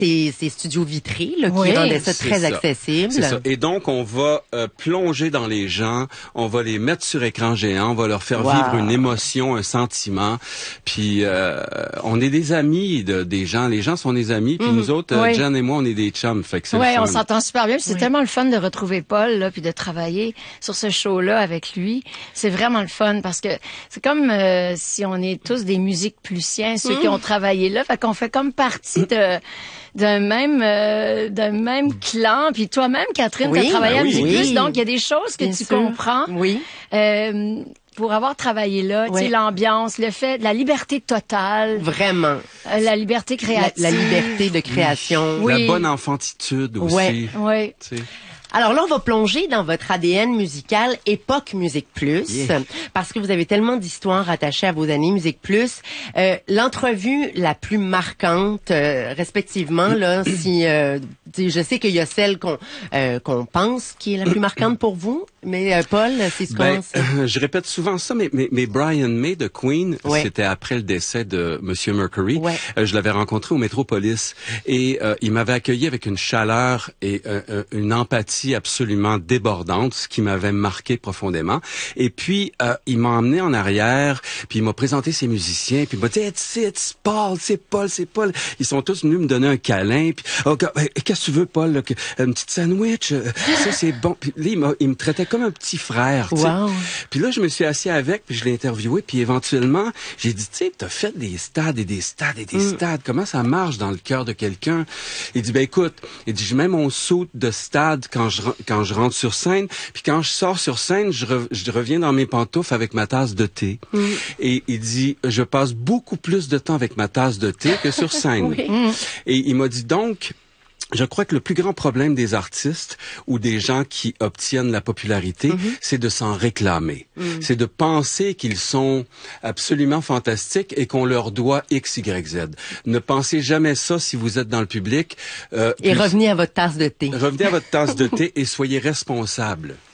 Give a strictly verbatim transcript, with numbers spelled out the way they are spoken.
ces, ces studios vitrés là, qui Oui, rendaient ça c'est très ça. accessible. C'est ça. Et donc, on va euh, plonger dans les gens, on va les mettre sur écran géant, on va leur faire Wow. vivre une émotion, un sentiment. Puis, euh, on est des amis de, des gens. Les gens sont des amis. Puis Mhm. nous autres, euh, Oui. Jen et moi, on est des chums. Fait que c'est Ouais, le on fun. s'entend super bien. Puis c'est Oui. tellement le fun de retrouver Paul là, puis de travailler sur ce show-là avec lui. C'est vraiment le fun parce que c'est comme euh, si on est tous des musiques plusiens, ceux qui ont travaillé là. Fait qu'on fait comme partie de d'un même euh, d'un même clan. Puis toi-même, Catherine, Oui, t'as travaillé ben à oui. Musique Oui. Plus, donc il y a des choses que Bien tu sûr. comprends. Oui. Euh, pour avoir travaillé là, tu Ouais. sais, l'ambiance, le fait, la liberté totale, Vraiment. euh, la liberté La, créative. la liberté de création. Oui. La bonne enfantitude aussi. Ouais. Oui. Tu sais. Alors là, on va plonger dans votre A D N musical époque Musique Plus, Yeah. parce que vous avez tellement d'histoires attachées à vos années Musique Plus. Euh, L'entrevue la plus marquante, euh, respectivement, là, si euh, tu sais, je sais qu'il y a celle qu'on euh, qu'on pense qui est la plus marquante pour vous, mais euh, Paul, c'est ce qu'on... Ben, euh, je répète souvent ça, mais, mais, mais Brian May de Queen, Ouais. c'était après le décès de Monsieur Mercury. Ouais. Euh, je l'avais rencontré au Métropolis et euh, il m'avait accueilli avec une chaleur et euh, euh, une empathie absolument débordante, ce qui m'avait marqué profondément. Et puis, euh, il m'a emmené en arrière, puis il m'a présenté ses musiciens, puis il m'a dit hey, « c'est Paul, c'est Paul, c'est Paul ». Ils sont tous venus me donner un câlin, puis oh, gars, qu'est-ce que tu veux, Paul, là, que, une petite sandwich, euh, ça c'est bon. Puis là, il, m'a, il me traitait comme un petit frère. Tu sais. Wow. Puis là, je me suis assis avec, puis je l'ai interviewé, puis éventuellement, j'ai dit, tu sais, t'as fait des stades et des stades et des Mm. stades. Comment ça marche dans le cœur de quelqu'un? Il dit, ben écoute, il dit, je mets mon saut de stade quand je ren- quand je rentre sur scène, puis quand je sors sur scène, je, re- je reviens dans mes pantoufles avec ma tasse de thé. Mm. Et il dit, je passe beaucoup plus de temps avec ma tasse de thé que sur scène. Oui. Et il m'a dit donc, je crois que le plus grand problème des artistes ou des gens qui obtiennent la popularité, Mm-hmm. c'est de s'en réclamer. Mm. C'est de penser qu'ils sont absolument fantastiques et qu'on leur doit X, Y, Z. Ne pensez jamais ça si vous êtes dans le public. Euh, Et puis- revenez à votre tasse de thé. Revenez à votre tasse de thé et soyez responsable.